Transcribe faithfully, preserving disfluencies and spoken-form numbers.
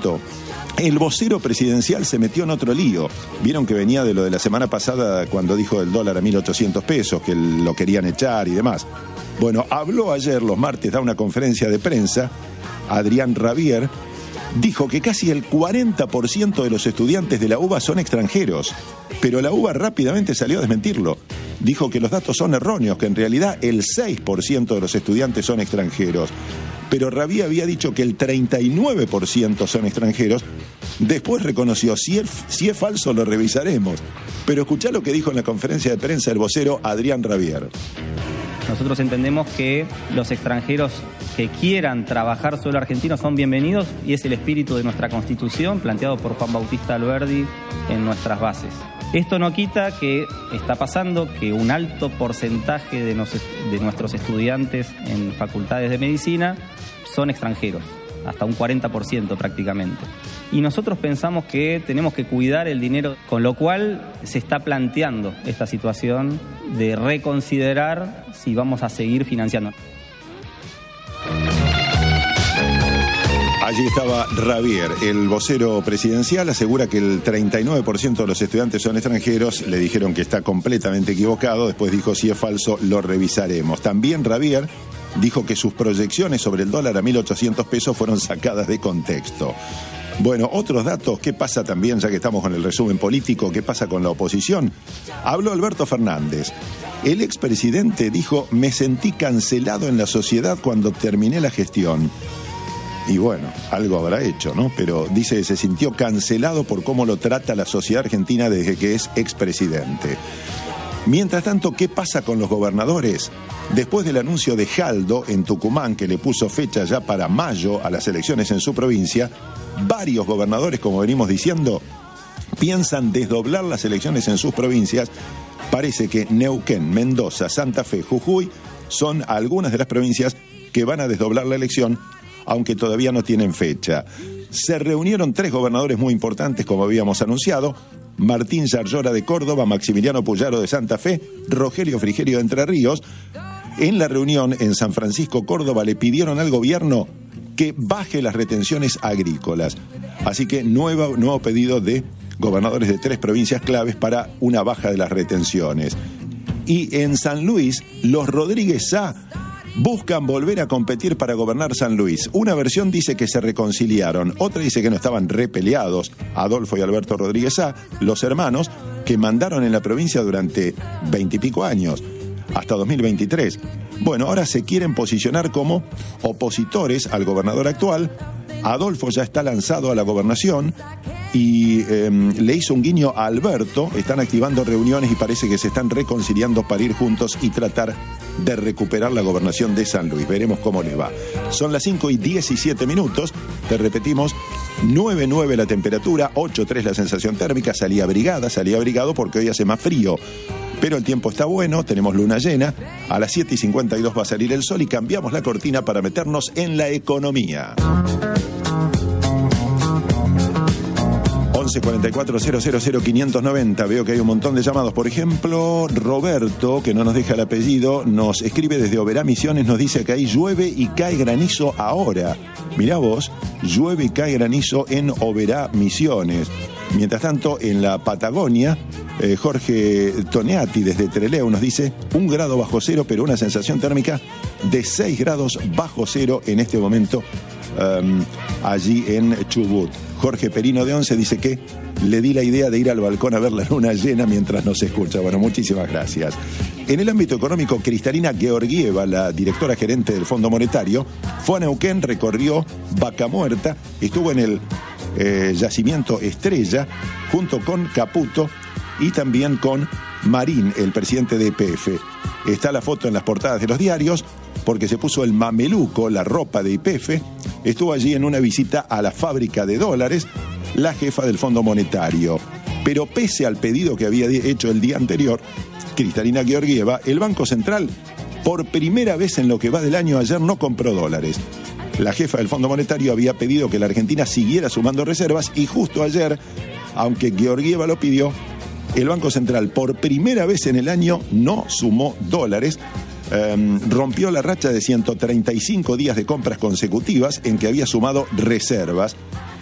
esto, el vocero presidencial se metió en otro lío. Vieron que venía de lo de la semana pasada cuando dijo el dólar a mil ochocientos pesos, que lo querían echar y demás. Bueno, habló ayer, los martes, da una conferencia de prensa, Adrián Rabier, dijo que casi el cuarenta por ciento de los estudiantes de la UBA son extranjeros, pero la UBA rápidamente salió a desmentirlo. Dijo que los datos son erróneos, que en realidad el seis por ciento de los estudiantes son extranjeros. Pero Rabier había dicho que el treinta y nueve por ciento son extranjeros. Después reconoció, si es, si es falso lo revisaremos. Pero escuchá lo que dijo en la conferencia de prensa el vocero Adrián Rabier. Nosotros entendemos que los extranjeros que quieran trabajar suelo argentino son bienvenidos y es el espíritu de nuestra Constitución planteado por Juan Bautista Alberdi en nuestras bases. Esto no quita que está pasando que un alto porcentaje de, nos, de nuestros estudiantes en facultades de medicina son extranjeros, hasta un cuarenta por ciento prácticamente. Y nosotros pensamos que tenemos que cuidar el dinero, con lo cual se está planteando esta situación de reconsiderar si vamos a seguir financiando. Allí estaba Rabier, el vocero presidencial, asegura que el treinta y nueve por ciento de los estudiantes son extranjeros. Le dijeron que está completamente equivocado, después dijo si es falso lo revisaremos. También Rabier dijo que sus proyecciones sobre el dólar a mil ochocientos pesos fueron sacadas de contexto. Bueno, otros datos, ¿qué pasa también, ya que estamos con el resumen político, qué pasa con la oposición? Habló Alberto Fernández. El expresidente dijo, me sentí cancelado en la sociedad cuando terminé la gestión. Y bueno, algo habrá hecho, ¿no? Pero dice que se sintió cancelado por cómo lo trata la sociedad argentina desde que es expresidente. Mientras tanto, ¿qué pasa con los gobernadores? Después del anuncio de Jaldo en Tucumán, que le puso fecha ya para mayo a las elecciones en su provincia, varios gobernadores, como venimos diciendo, piensan desdoblar las elecciones en sus provincias. Parece que Neuquén, Mendoza, Santa Fe, Jujuy son algunas de las provincias que van a desdoblar la elección, aunque todavía no tienen fecha. Se reunieron tres gobernadores muy importantes, como habíamos anunciado: Martín Yarlora de Córdoba, Maximiliano Puyaro de Santa Fe, Rogelio Frigerio de Entre Ríos. En la reunión en San Francisco, Córdoba, le pidieron al gobierno que baje las retenciones agrícolas. Así que nuevo, nuevo pedido de gobernadores de tres provincias claves para una baja de las retenciones. Y en San Luis, los Rodríguez Sá buscan volver a competir para gobernar San Luis. Una versión dice que se reconciliaron, otra dice que no estaban repeleados. Adolfo y Alberto Rodríguez Sá, los hermanos que mandaron en la provincia durante veintipico años, hasta dos mil veintitrés. Bueno, ahora se quieren posicionar como opositores al gobernador actual. Adolfo ya está lanzado a la gobernación y eh, le hizo un guiño a Alberto. Están activando reuniones y parece que se están reconciliando para ir juntos y tratar de recuperar la gobernación de San Luis. Veremos cómo les va. Son las cinco y diecisiete minutos. Te repetimos, nueve nueve la temperatura, ocho tres la sensación térmica. Salí abrigada, salí abrigado porque hoy hace más frío. Pero el tiempo está bueno, tenemos luna llena. A las siete y cincuenta y dos va a salir el sol y cambiamos la cortina para meternos en la economía. once cuarenta y cuatro cero cero cero quinientos noventa. Veo que hay un montón de llamados. Por ejemplo, Roberto, que no nos deja el apellido, nos escribe desde Oberá Misiones, nos dice que ahí llueve y cae granizo ahora. Mirá vos, llueve y cae granizo en Oberá Misiones. Mientras tanto, en la Patagonia, eh, Jorge Toneati desde Trelew nos dice un grado bajo cero, pero una sensación térmica de seis grados bajo cero en este momento um, allí en Chubut. Jorge Perino de Once dice que le di la idea de ir al balcón a ver la luna llena mientras nos escucha. Bueno, muchísimas gracias. En el ámbito económico, Cristalina Georgieva, la directora gerente del Fondo Monetario, fue a Neuquén, recorrió Vaca Muerta, estuvo en el eh, yacimiento Estrella, junto con Caputo y también con Marín, el presidente de Y P F. Está la foto en las portadas de los diarios, porque se puso el mameluco, la ropa de Y P F. Estuvo allí en una visita a la fábrica de dólares, la jefa del Fondo Monetario. Pero pese al pedido que había hecho el día anterior, Cristalina Georgieva, el Banco Central, por primera vez en lo que va del año, ayer no compró dólares. La jefa del Fondo Monetario había pedido que la Argentina siguiera sumando reservas y justo ayer, aunque Georgieva lo pidió, el Banco Central por primera vez en el año no sumó dólares. Um, rompió la racha de ciento treinta y cinco días de compras consecutivas en que había sumado reservas.